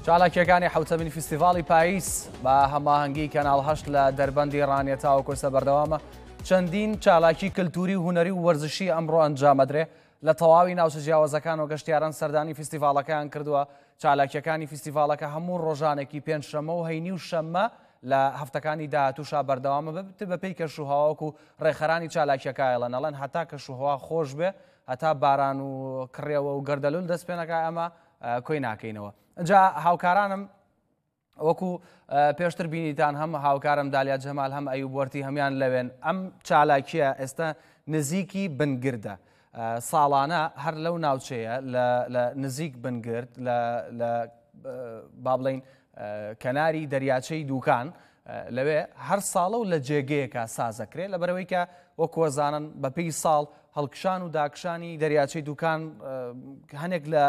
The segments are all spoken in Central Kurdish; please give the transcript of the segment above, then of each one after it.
چالاکیەکانی حوتەمین فیستیڤاڵی پاییس بە هەماهەنگی کەناڵ 8 لە دەربەندی ڕانێتاوە کۆسە بەردەوامە چەندین چالاکی کللتوری و هونەری و وەرزشی ئەمڕۆ ئەنجامەدرێ لە تەواوی ناوچە جیاوازەکان و گەشتیاران سەردانی فیستیڤاڵەکەیان کردووە. چالاکیەکانی فیستیڤاڵەکە هەموو ڕۆژانێکی پێنجشەمە و هەینی و شەممە لە هەفتەکانی داهاتووشا بەردەوامە بەپێی کەشوهەواوەک و ڕێخەرانی چالاکیەکایەڵە نەڵەن هەتا کەشوهەوا خۆش بێ هەتا باران و کڕێوە و گەردەلول دەست پێ نەکا ئەمە کۆی ناکەینەوە. اینجا هاوکارانم وەکو پێشتر بینیتان هەم هاوکارم دالیا جەمال هەم ئەیوب وەرتی هەمیان لەوێن. ئەم چالاکیە ئێستا نزیکی بنگردە ساڵانە هەر لەو ناوچەیە لە نزیک بنگرد لە با بڵێین کەناری دەریاچەی دووکان لەوێ هەر ساڵە و لە جێگەیەکە سازەکرێت لەبەرەوەی کە وەکوەزانن بەپێی ساڵ هەڵکشان و داکشانی دەریاچەی دووکان هەنێک لە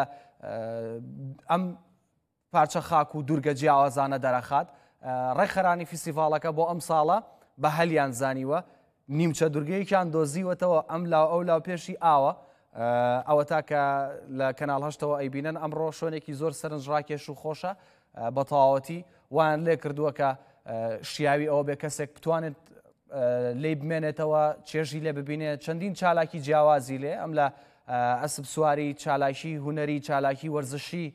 ئەم پارچە خاک و دوورگە جیاوازانە دەرەخات. ڕێکخەرانی فیستیڤاڵەکە بۆ ئەم ساڵە بە هەلیان زانیوە نیمچە دوورگەیەکیان دۆزیوەتەوە ئەم ئەو لاو پێشی ئاوە ئەوە تاکە لە کەناڵ 8ەوە ئەیبینن ئەمڕۆ شوێنێکی زۆر سەرنجڕاکێش و خۆشە بە تەواوەتی وان لێ کردووە کە شیاوی ئەوە بێ کەسێک بتوانێت لێی بمێنێتەوە چێژی لێ ببینێت. چەندین چالاکی جیاوازی لێ ئەم لە ئەسب سواری چالاکی هونەری چالاکی وەرزشی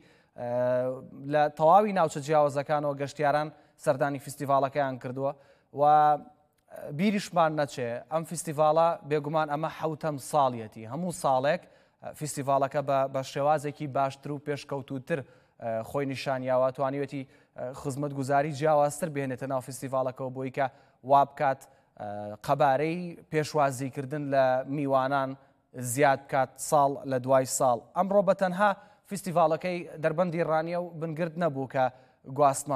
لە تەواوی ناوچە جیاوازەکانەوە گەشتیاران سەردانی فیستیڤاڵەکەیان کردووە و بیریشمان نەچێ ئەم فیستیڤاڵە بێگومان ئەمە حوتەم ساڵیەتی هەموو ساڵێک فیستیڤاڵەکە بە شێوازێکی باشتر و پێشکەوتوتر خۆی نیشانیاوە توانیوێتی خزمەت گوزاری جیاوازتر بهێنێتە ناو فیستیڤاڵەکەەوە بۆی کە وا بکات قەبارەی پێشوازیکردن لە میوانان زیاد بکات ساڵ لە دوای ساڵ. ئەمڕۆ بەتەنها فیستیڤاڵەکەی دەربەندی ڕانیە و بنگرد نەبوو کە گواستمان